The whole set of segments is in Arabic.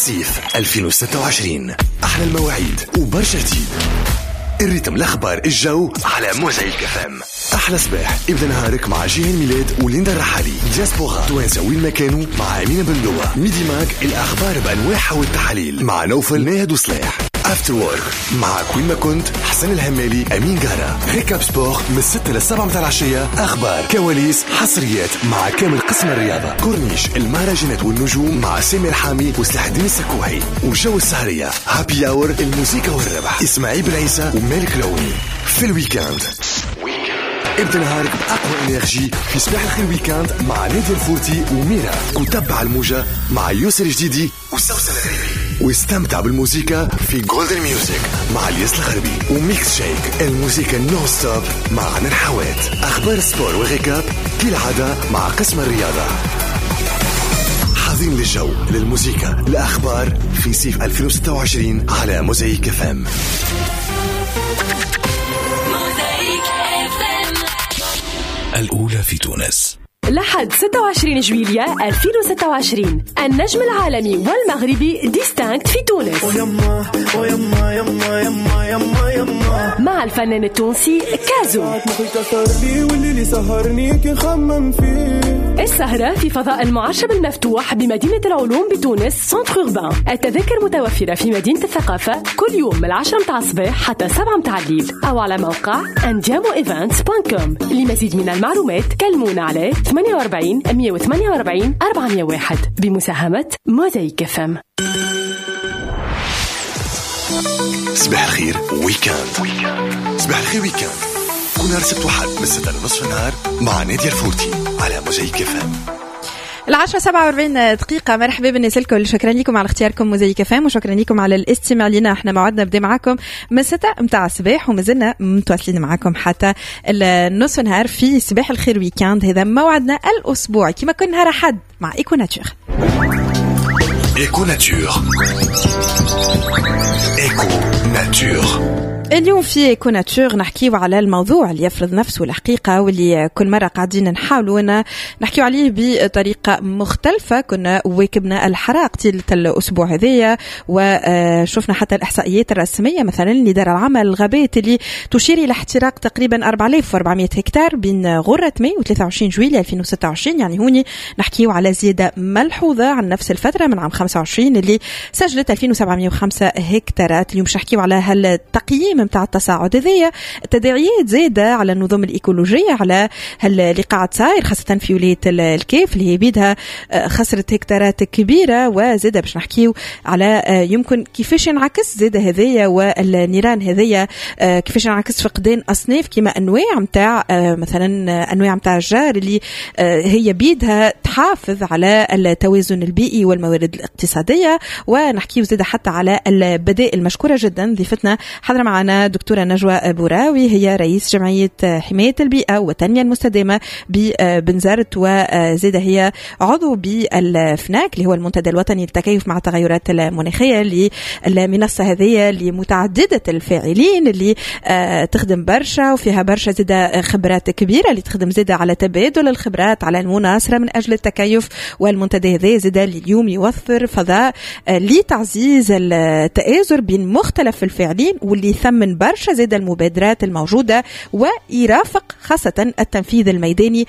الصيف 2026. أحلى المواعيد وبرشا جديد. الريتم، الأخبار، الجو على موزايك FM. أحلى صباح ابدأ نهارك مع جيهان ميلاد وليندا الرحالي. دياسبورا توانسة وين ما كانوا مع أمينة بندوة. ميدي ماج الأخبار بأنواعها والتحاليل مع نوفل ناهد وصلاح. افتر وورك مع كوين ما كنت حسن الهمالي أمين جارة. ريكاب سبور من 6 ل7 متاع العشية. أخبار، كواليس، حصريات مع كامل قسم الرياضة. كورنيش، المهرجانات والنجوم مع سامر حامي وسلاح الدين السكوحي. وجو السهرية هابي اور، الموسيقى والربح إسماعيل بن عيسى ومالك لوني. في الويكاند ابدأ نهارك بأقوى إنرجي في صباح الخير ويكاند مع نادي الفورتي وميرا. وتبع الموجة مع يوسر الجديدي وسوسن الغريبي. واستمتع بالموسيقى في جولدن ميوزك مع الياس الغربي. وميكس شيك، الموسيقى نو ستوب مع عنان حوات. أخبار السبور وغيكاب كالعادة مع قسم الرياضة. حاضرين للجو، للموسيقى، الأخبار في صيف 2026 على موزايك FM. الأولى في تونس. لحد 26 جويلية 2026 النجم العالمي والمغربي ديستانكت في تونس مع الفنان التونسي كازو. السهرة في فضاء المعشب المفتوح بمدينة العلوم بتونس سنتر أوربان. التذاكر متوفرة في مدينة الثقافة كل يوم من 10 متاع الصباح حتى 7 متاع الليل أو على موقع andiamoevents.com. لمزيد من المعلومات كلمونا على 48 148 401 بمساهمة موزايك FM. صباح الخير ويكاند. صباح الخير ويكاند كل نهار سبت وحد من 6 لنصف النهار مع نادية الفورتي على موزايك FM. 10:47 مرحبا بالناس الكل. شكرا لكم على اختياركم موزايك FM وشكرا لكم على الاستماع لنا. احنا موعدنا بدي معاكم من 6 متاع الصباح ومازلنا متواصلين معاكم حتى النصف نهار في صباح الخير ويكاند. هذا موعدنا الأسبوع كما كنا نهار أحد مع إيكو ناتور. إيكو ناتور. إيكو ناتور. اليوم في إيكو ناتور نحكيو على الموضوع اللي يفرض نفسه الحقيقة واللي كل مرة قاعدين نحاولوا نحكيو عليه بطريقة مختلفة. كنا واكبنا الحرائق طيلة الأسبوع هذية وشفنا حتى الإحصائيات الرسمية مثلا اللي دار العمل الغابات اللي تشير إلى احتراق تقريبا 4400 هكتار بين غرة ماي و 23 جويلية 2026. يعني هوني نحكيو على زيادة ملحوظة عن نفس الفترة من عام 25 اللي سجلت 2705 هكتارات. اليوم مش نحكيو على هالتقييم متاع التصاعد هذيا. التداعيات زادة على النظم الإيكولوجية، على اللي قاعد صاير خاصة في ولاية الكيف اللي هي بيدها خسرت هكتارات كبيرة. وزادة باش نحكيو على يمكن كيفاش ينعكس زادة هذيا والنيران هذيا كيفاش ينعكس فقدان أصناف كما أنواع متاع مثلا أنواع متاع الجار اللي هي بيدها تحافظ على التوازن البيئي والموارد الاقتصادية. ونحكيو زادة حتى على البدائل. مشكورة جدا ضيفتنا حضر معنا دكتورة نجوى بوراوي، هي رئيس جمعية حماية البيئة والتنمية المستدامة ببنزرت وزيدة هي عضو بالفناك اللي هو المنتدى الوطني للتكيف مع التغيرات المناخية. للمنصة هذه لمتعددة الفاعلين اللي تخدم برشا وفيها برشا زيادة خبرات كبيرة اللي تخدم زيادة على تبادل الخبرات على المناصرة من أجل التكيف. والمنتدى هذا زيادة اليوم يوفر فضاء لتعزيز التآزر بين مختلف الفاعلين واللي ثمن برشا زيادة المبادرات الموجودة ويرافق خاصة التنفيذ الميداني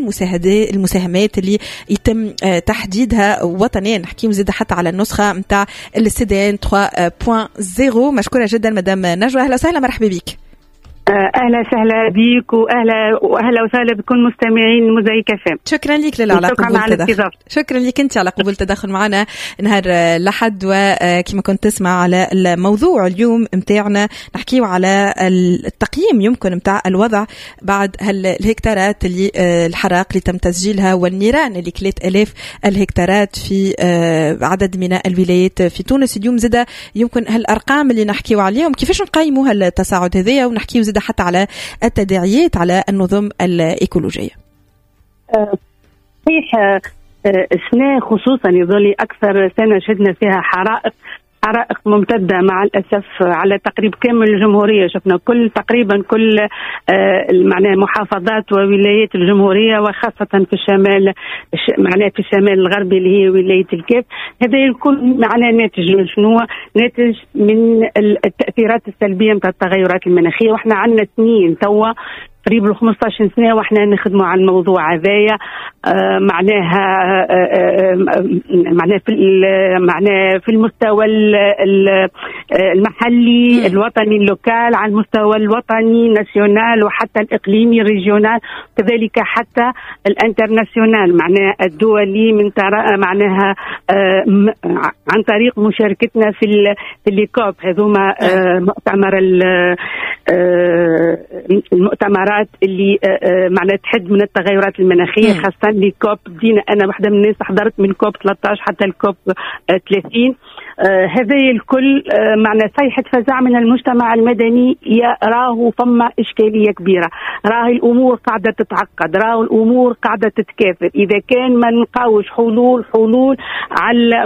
للمساهمات اللي يتم تحديدها وطنيا. نحكيم زيادة حتى على النسخة متاع السيدان 3.0. مشكورة جدا مدام نجوى، أهلا وسهلا مرحبا بك. أهلا وسهلا بيك وأهلا وسهلا بكل مستمعين موزايك FM. شكرا لك على قبول التدخل. شكرا لك أنت على قبول التدخل معنا نهار لحد. وكما كنت تسمع على الموضوع اليوم متاعنا نحكيه على التقييم يمكن متاع الوضع بعد الهكتارات اللي الحرائق اللي تم تسجيلها والنيران اللي 3000 الهكتارات في عدد من الولايات في تونس. اليوم زاد يمكن هالأرقام اللي نحكيه عليهم كيفاش نقيموا هالتصاعد هذيا ونحكيه زاد حتى على التداعيات على النظم الإيكولوجية. صحيح السنة خصوصا يظل أكثر سنة شدنا فيها حرائق حرائق ممتدة مع الأسف على تقريب كامل الجمهورية. شفنا تقريبا كل معناها محافظات وولايات الجمهورية، وخاصة في الشمال، معناها في الشمال الغربي اللي هي ولاية الكاف. هذا يكون معناه ناتج من شنو؟ ناتج من التأثيرات السلبية متاع التغيرات المناخية. واحنا عندنا سنين توا قريب 15 سنة واحنا نخدموا على الموضوع هذايا. معناها في المستوى المحلي الوطني اللوكال، على المستوى الوطني ناسيونال، وحتى الإقليمي ريجيونال، كذلك حتى الانترناسيونال معناها الدولي، من معناها عن طريق مشاركتنا في الليكوب هذوما مؤتمر المؤتمرات اللي معناها تحد من التغيرات المناخية، خاصة لكوب دينا. أنا واحدة من الناس حضرت من كوب 13 حتى الكوب 30. هذا الكل معنى صيحة فزع من المجتمع المدني. راه فما إشكالية كبيرة، راه الأمور قاعدة تتعقد، راه الأمور قاعدة تتكاثر. إذا كان ما نلقاوش حلول على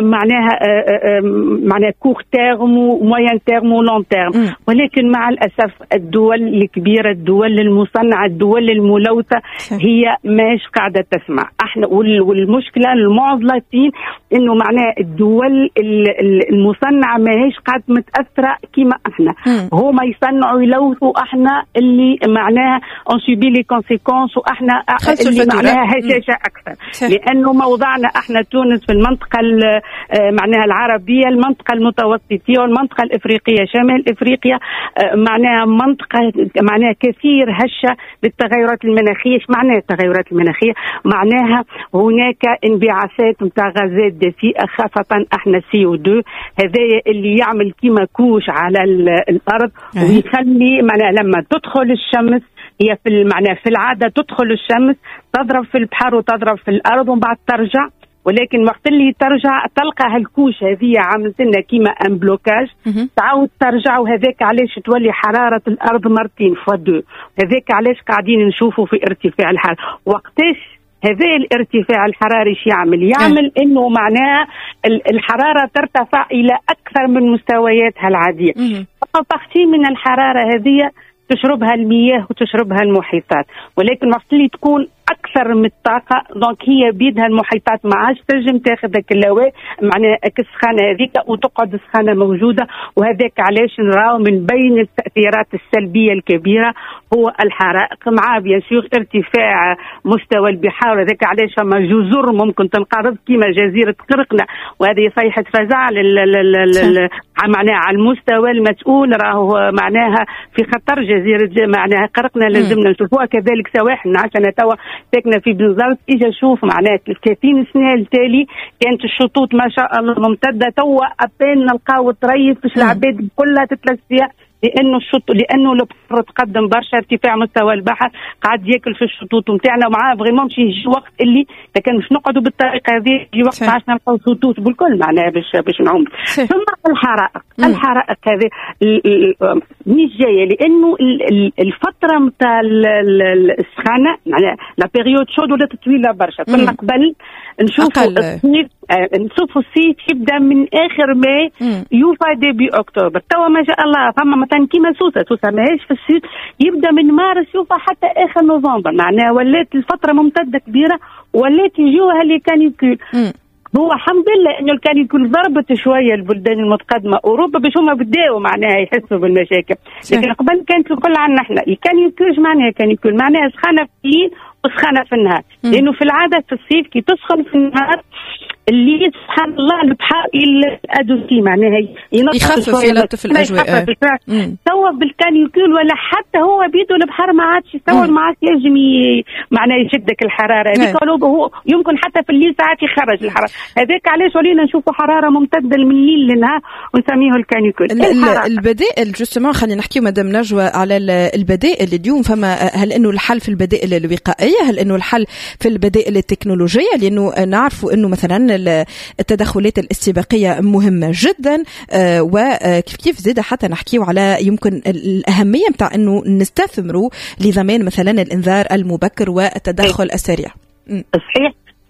معناها كور تيرم وموين تيرم ولون تيرم. ولكن مع الأسف الدول الكبيرة، الدول المصنعة، الدول الملوثة هي ماش قاعدة تسمع. احنا والمشكلة المعضلة فين انه معناه الدول المصنعة ماهيش قاعدة متأثرة كيما احنا. هما يصنعوا يلوثوا، احنا اللي معناها انسوبي لي كونسيكونس، واحنا اللي معناها هشاشة اكثر. لانه موضعنا احنا تونس في المنطقة معناها العربية، المنطقة المتوسطية والمنطقة الافريقية، شمال افريقيا معناها منطقة معناها كثير هشة للتغيرات المناخية. ايش معناها التغيرات المناخية؟ معناها هناك انبعاثات متاع غازات دفيئة، خاصة احنا CO2. هذا اللي يعمل كيما كوش على الارض، ويخلي معناها لما تدخل الشمس، هي في العادة تدخل الشمس تضرب في البحر وتضرب في الارض ومن بعد ترجع. ولكن وقت اللي ترجع تلقى هالكوش هذه عملت لنا كيما ان بلوكاج، تعاود ترجع. وهذاك علاش تولي حرارة الأرض مرتين فوا2. هذاك علاش قاعدين نشوفوا في ارتفاع الحرارة. وقتاش هذا الارتفاع الحراري يعمل انه معناها الحرارة ترتفع الى اكثر من مستوياتها العادية. فبختي من الحرارة هذه تشربها المياه وتشربها المحيطات. ولكن وقت اللي تكون اكثر من الطاقه، دونك هي بيدها المحيطات ما عادش تنجم تاخذ داك الهواء معناها السخانه هذيك وتقعد السخانه موجوده. وهذاك علاش نراو من بين التاثيرات السلبيه الكبيره هو الحرائق، مع بيان سور ارتفاع مستوى البحار. هذاك علاش فما جزر ممكن تنقرض كيما جزيره قرقنا، وهذه صيحه فزع معناها على المستوى المسؤول. راهو معناها في خطر جزيره معناها قرقنا، لازمنا نشوفوها. كذلك سواحل، عشان توا ساكنه في بنزرت، اجا شوف معناها 30 سنه التالي كانت الشطوط ما شاء الله ممتده. توا ابين نلقاو طريف باش العباد كلها تتلف فيها، لانه البحر تقدم برشا، ارتفاع مستوى البحر قاعد ياكل في الشطوط نتاعنا. ومعاه فريمون يجي وقت اللي لكن مش نقعدوا بالطريقه هذه، يجي وقت عاش نلقاو شطوط بالكل معناها باش نعوم. ثم الحرائق هذه مش جايه لانه الفتره نتاع السخانه معناها لا بيريود شود ولا طويله برشا. كنا قبل نشوفوا الصيف يبدا من اخر ماي يوفى ديبي اكتوبر. توا ما شاء الله فما مثلا كيما سوسه ماهيش في الصيف، يبدا من مارس يوفى حتى اخر نوفمبر. معناها ولات الفتره ممتده كبيره، ولات يجوها لي كانيكول. هو الحمد لله انه الكانيكول ضربت شويه البلدان المتقدمه اوروبا باش هما بداوا معناها يحسوا بالمشاكل. لكن قبل كانت الكل عندنا احنا الكانيكول. معناها كانيكول معناها سخانه في الليل وسخانه في النهار. لانه في العاده في الصيف كي تسخن في النهار اللي سبحان الله البحر الادوسي معناها يخفف يلطف الاجواء. توا بالكانيكول ولا حتى هو بيدو البحر ما عادش يستوعب، ما عادش ينجم معناها يشدك الحراره هذيك. هو يمكن حتى في الليل ساعات يخرج الحراره هذاك. علاش ولينا نشوفوا حراره ممتده من الليل للنهار ونسميه الكانيكول. البدائل جوستومون خلينا نحكيو مدام نجوى على البدائل اليوم. فما هل انه الحل في البدائل الوقائيه؟ هل انه الحل في البدائل التكنولوجيه؟ لانه نعرفوا انه مثلا التدخلات الاستباقية مهمة جدا، وكيف زيادة حتى نحكيو على يمكن الأهمية متاع أنه نستثمروا لضمان مثلا الإنذار المبكر والتدخل السريع. صحيح.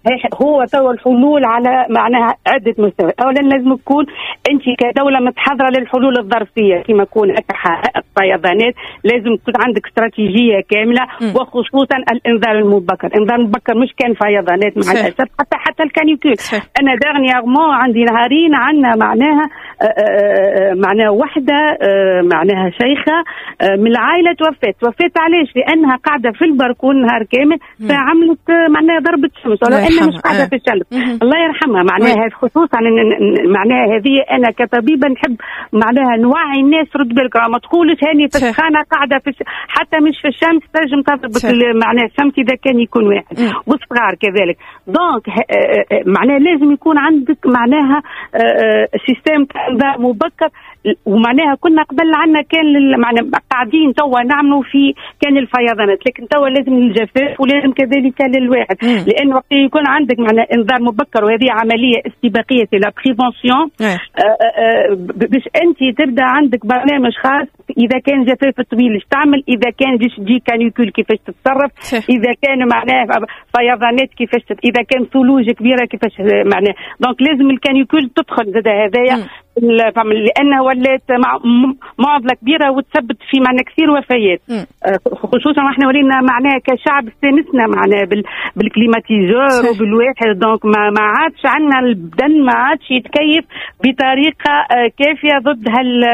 هو تو الحلول على معناها عدة مستويات. أولا لازم تكون أنت كدولة متحضرة للحلول الظرفية كما يكون حقائق فيضانات، لازم تكون عندك استراتيجية كاملة وخصوصا الإنذار المبكر. الإنذار المبكر مش كان فيضانات مع الأسف، حتى الكانيكول. أنا دارنيغمون عندي نهارين عندنا معناها وحدة معناها شيخة من العائلة توفت علاش؟ لأنها قاعدة في البركون نهار كامل فعملت معناها ضربة شمس، ولو أنها مش قاعدة في الشمس الله يرحمها. معناها خصوصا معناها هذه أنا كطبيبة نحب معناها نوعي الناس، رد بالك ما تقولش هاني في السخانة قاعدة حتى مش في الشمس تنجم تضربك معناها الشمس إذا كان يكون واحد والصغار كذلك. دونك معناها لازم يكون عندك معناها سيستم إنذار مبكر. ومعناها كنا قبل عنا كان معناها قاعدين توا نعملوا في كان الفيضانات، لكن توا لازم للجفاف ولازم كذلك للواحد، لأن وقت يكون عندك معناها إنذار مبكر وهذه عملية استباقية لا بريفونسيون باش أنت تبدأ عندك برنامج خاص إذا كان جفاف طويل ايش تعمل، إذا كان تجي كانيكول كيفاش تتصرف، إذا كان معناها فيضانات كيفاش إذا كان ثلوج كبيرة كيفاش معناها. دونك لازم الكانيكول تدخل زاد هذايا لأنها ولات معضلة كبيرة وتثبت في معنى كثير وفيات، خصوصا احنا ولينا معناها كشعب استانسنا معناها بالكليماتيزور وبالواحد. دونك ما عادش عندنا البدن ما عادش يتكيف بطريقة كافية ضد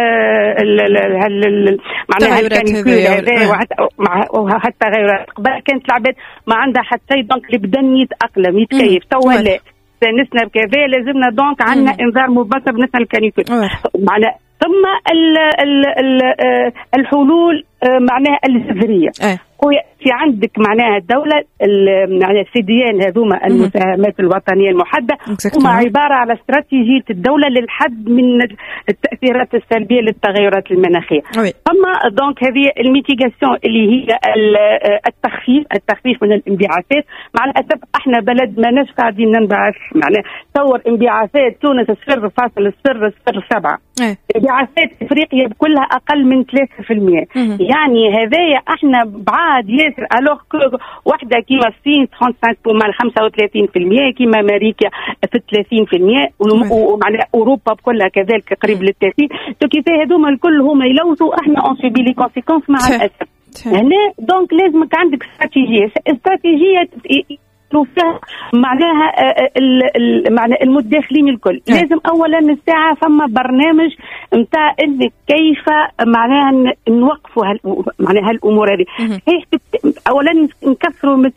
معناها الكانيكول هذا وحتى غيرها. قبل كانت العباد ما عندها حتى دونك البدن يتأقلم يتكيف، توا لا نسنا بكذا لازمنا دونك عندنا انذار مبكر بالنسبه للكانيكول. معناها ثم الحلول معناها الجذريه. في عندك معناها الدولة معناها السيديان هذوما المساهمات الوطنية المحددة هما عبارة على استراتيجية الدولة للحد من التأثيرات السلبية للتغيرات المناخية. أما دونك هذه الميتيغاسيون اللي هي التخفيف من الانبعاثات. مع الأسف احنا بلد ما ناش قاعدين ننبعث، معناها تصور انبعاثات تونس 0.007 انبعاثات افريقيا كلها اقل من 3%. يعني هذايا احنا بعاد ياسر. الوغ وحده كيما الصين 35% كيما امريكا في 30% ومعناها اوروبا بكلها كذلك قريب لل 30. كيف هذوما الكل هما يلوثوا احنا اون سوبي لي كونسيكونس مع الاسف. هنا دونك لازمك عندك استراتيجيه فيها معناها معنى المتداخلين الكل. لازم اولا الساعه ثم برنامج نتاع انك كيف معناها نوقفوا معناها هالامور هذه. اولا نكثروا من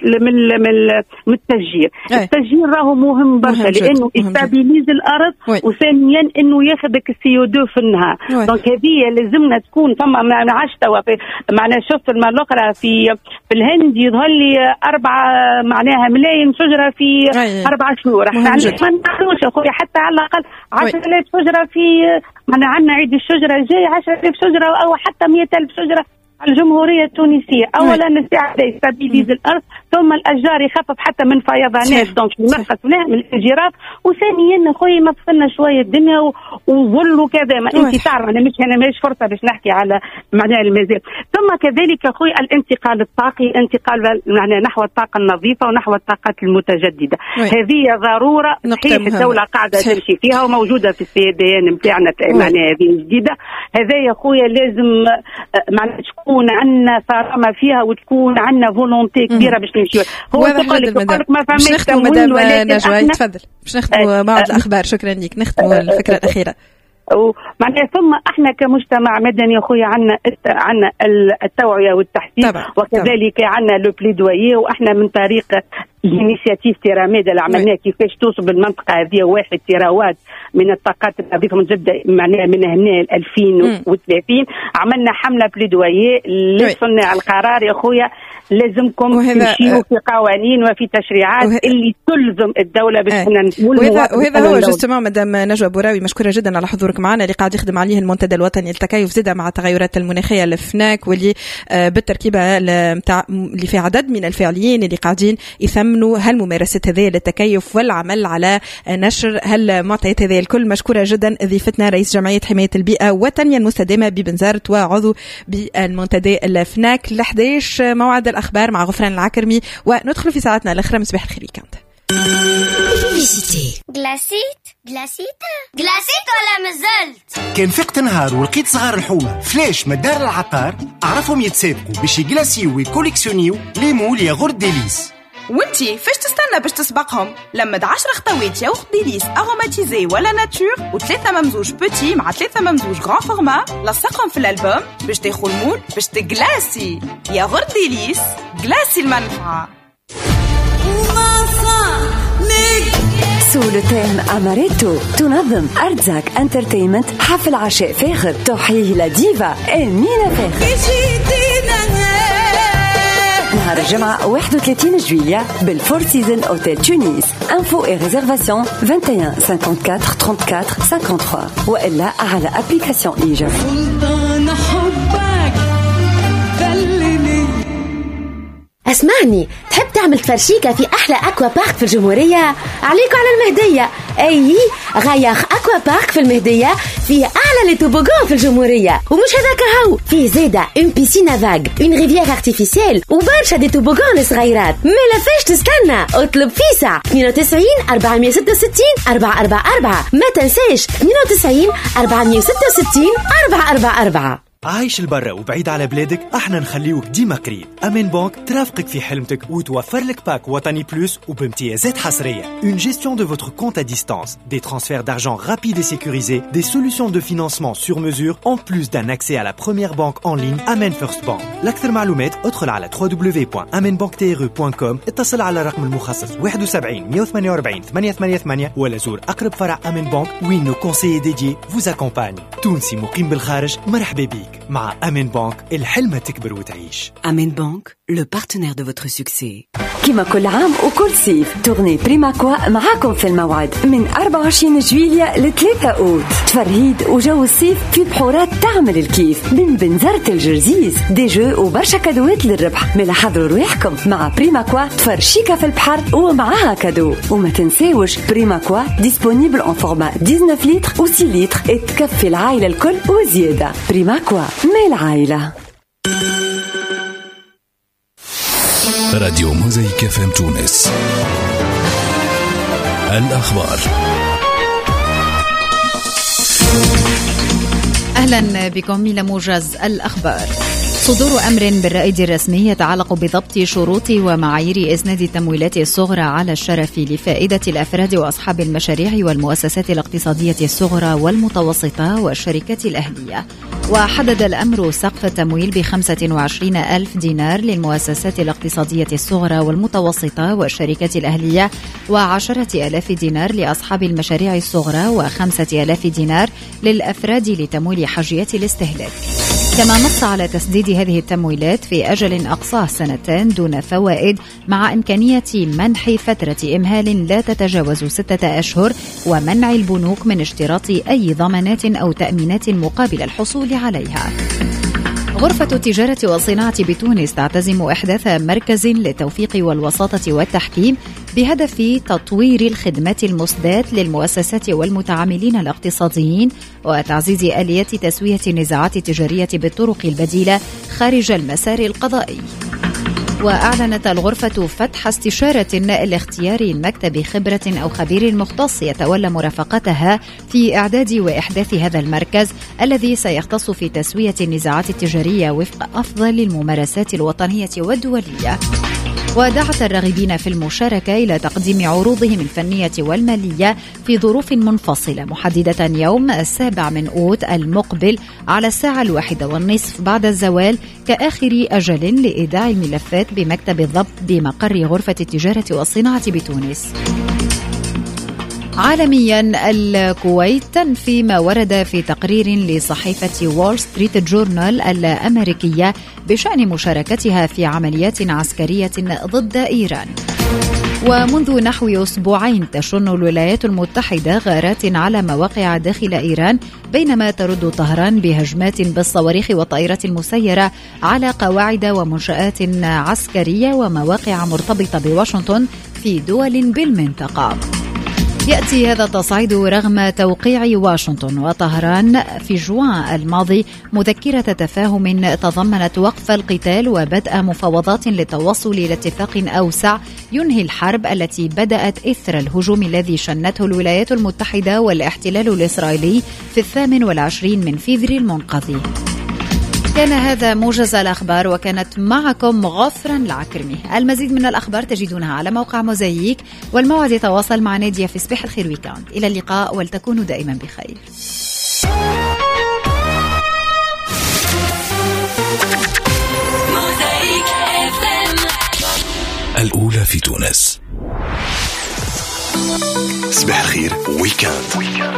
التشجير. التشجير راهو مهم برشا لانه يستابيليز الارض وثانيا انه ياخذك CO2 في النهار. دونك هذه لازمنا تكون ثم معناها عشتوا معناها شفت المره الاخرى في الهند يظهر لي 4 معناها ملايين شجرة في 4 شهور. احنا ما نعرفوش اخويا حتى على الأقل 10,000 شجرة في معنا عندنا عيد الشجرة الجاي 10,000 شجرة أو حتى 100,000 شجرة على الجمهورية التونسية. أولا الساعة يستابيليز الأرض ثم الأشجار يخفف حتى من فيضانات دونك نرخص من الانجراف. وثانيا خويا ما تصلنا شوية الدنيا وظل وكذا ما أنت تعرف أنا ماهيش فرصة باش نحكي على معناها المزاج. ثم كذلك خويا الانتقال الطاقي انتقال معناها نحو الطاقة النظيفة ونحو الطاقات المتجددة. هذه ضرورة صحيح الدولة قاعدة تمشي فيها وموجودة في السياديان نتاعنا معناها هذه الجديدة. هذا يا خويا لازم معناها تكون عندنا صرامة فيها وتكون عندنا فولونتي كبيرة باش نمشيو. هو تقولك ما فهمتش تمويل ولكن تفضل باش نختموا موعد الأخبار. شكرا لك. نختموا الفكرة الأخيرة. ومعناها ثم احنا كمجتمع مدني يا خويا عندنا التوعيه والتحسين وكذلك عندنا لو بليدويي. واحنا من طريق الانيشياتيف تيراميد اللي عملناه كيفاش توصل بالمنطقه هذه 1 تيراوات من الطاقات النظيفه متجدده معناها من هنا 2030. عملنا حمله بليدويي لصناع القرار يا خويا لازمكم تمشيوا في قوانين وفي تشريعات اللي تلزم الدوله باش وهذا هو جوستومون مدام نجوى بوراوي. مشكوره جدا على حضورك معنا اللي قاعد يخدم عليه المنتدى الوطني للتكيف زاده مع التغيرات المناخيه الفناك واللي بالتركيبه نتاع اللي في عدد من الفاعلين اللي قاعدين يثمنوا هالممارسات هذه للتكيف والعمل على نشر هالمعطيات هذه الكل. مشكوره جدا ضيفتنا رئيس جمعيه حمايه البيئه والتنميه المستدامه ببنزرت وعضو بالمنتدى الفناك. ل11 موعد الأخبار مع غفران العكرمي وندخل في ساعتنا الأخرى. مصباح الخير كانت. جلاسيت ولا مازلت؟ كان فقت نهار ولقيت صغار الحومة فلاش مدار العطار عرفهم يتسابقوا باش يجلاسيو ويكوليكسيونيو ليمو لي غورد ديليس. وانتي فاش تستنى باش تسبقهم؟ لمد 10 خطوات ياغورت ديليس اروماتيزي ولا ناتور و3 ممزوج بوتي مع 3 ممزوج غران فورما، لصقهم في الالبوم باش تاخذ المول باش تجلاسي. ياغورت ديليس جلاسي المنفعة. سو لو تيم أماريتو تنظم أرتزاك انترتينمنت حفل عشاء فاخر تحييه لديفا أمينة فاخر نهار الجمعة 31 جويلية بالفور سيزن أوتيل تونس. انفو اي ريزرفاسيون 21 54 34 53 وإلا على أبليكاسيون إيجا. اسمعني، تحب تعمل تفرشيكة في أحلى أكوا بارك في الجمهورية؟ عليكم على المهدية. أي غياخ أكوا بارك في المهدية فيه أعلى لتوبوغان في الجمهورية. ومش هذاك هو، فيه زيادة اون بيسينا فاغ، اون ريفيير ارتيفيسيال وبرشا دي توبوغان صغيرات. ملا فاش تستنى؟ اطلب فيسع 92 466 444. ما تنساش 92 466 444. عايش البرا وبعيد على بلادك، احنا نخليوك ديما قريب. أمين بانك ترافقك في حلمتك وتوفر لك باك وطني بلوس وبامتيازات حصرية. Une gestion de votre compte à distance, des transferts d'argent rapides et sécurisés, des solutions de financement sur mesure, en plus d'un accès à la première banque en ligne Amen First Bank. لأكثر معلومات ادخل على www.amenbanktre.com، اتصل على الرقم المخصص 71 148 888 ولا زور أقرب فرع أمين بانك وين nos conseillers dédiés vous accompagnent. تونسي مقيم بالخارج، مرحبا بيك. مع أمين بانك الحلمة تكبر وتعيش. أمين بانك le partenaire de votre succès. كما كل عام وكل صيف تغني بريماكوا معاكم في الموعد من 24 جويلية ل 3 أوت. تفرهيد وجو الصيف في بحورات تعمل الكيف من بنزرة الجرزيز، دي جو وبرشا كادوات للربح. ملا حضروا رواحكم مع بريماكوا تفرشيكا في البحر ومعاها كادو. وما تنساوش بريماكوا ديسپونيبل en format 19 لتر و 6 لتر تكفي العائلة الكل وزيادة. بريماكوا مال العائلة. راديو موزايك FM تونس. الأخبار. أهلا بكم إلى موجز الأخبار. صدور أمر بالرائد الرسمي يتعلق بضبط شروط ومعايير إسناد التمويلات الصغرى على الشرف لفائدة الأفراد وأصحاب المشاريع والمؤسسات الاقتصادية الصغرى والمتوسطة والشركات الأهلية. وحدد الأمر سقف التمويل ب25,000 دينار للمؤسسات الاقتصادية الصغرى والمتوسطة والشركات الأهلية، و10,000 دينار لأصحاب المشاريع الصغرى، و5,000 دينار للأفراد لتمويل حاجيات الاستهلاك. كما نص على تسديد هذه التمويلات في أجل أقصاه 2 دون فوائد، مع إمكانية منح فترة إمهال لا تتجاوز 6 أشهر، ومنع البنوك من اشتراط أي ضمانات أو تأمينات مقابل الحصول عليها. غرفة التجارة والصناعة بتونس تعتزم إحداث مركز للتوفيق والوساطة والتحكيم بهدف تطوير الخدمات المسداة للمؤسسات والمتعاملين الاقتصاديين، وتعزيز آليات تسوية النزاعات التجارية بالطرق البديلة خارج المسار القضائي. وأعلنت الغرفة فتح استشارة لاختيار مكتب خبرة أو خبير مختص يتولى مرافقتها في إعداد وإحداث هذا المركز الذي سيختص في تسوية النزاعات التجارية وفق أفضل الممارسات الوطنية والدولية. ودعت الراغبين في المشاركة إلى تقديم عروضهم الفنية والمالية في ظروف منفصلة، محددة يوم 7 أوت المقبل على 1:30 بعد الزوال كآخر أجل لإيداع الملفات بمكتب الضبط بمقر غرفة التجارة والصناعة بتونس. عالميا، الكويت تنفي ما ورد في تقرير لصحيفة وول ستريت جورنال الأمريكية بشأن مشاركتها في عمليات عسكرية ضد إيران. ومنذ نحو أسبوعين تشن الولايات المتحدة غارات على مواقع داخل إيران، بينما ترد طهران بهجمات بالصواريخ والطائرات المسيرة على قواعد ومنشآت عسكرية ومواقع مرتبطة بواشنطن في دول بالمنطقة. يأتي هذا التصعيد رغم توقيع واشنطن وطهران في جوان الماضي مذكرة تفاهم تضمنت وقف القتال وبدء مفاوضات للتوصل إلى اتفاق أوسع ينهي الحرب التي بدأت إثر الهجوم الذي شنته الولايات المتحدة والاحتلال الإسرائيلي في 28 من فبراير المنقضي. كان هذا موجز الأخبار وكانت معكم غفرا العكرمي. المزيد من الأخبار تجدونها على موقع موزايك، والموعد يتواصل مع نادية في صباح الخير ويكاند. إلى اللقاء ولتكونوا دائما بخير. الأولى في تونس. صباح الخير ويكاند.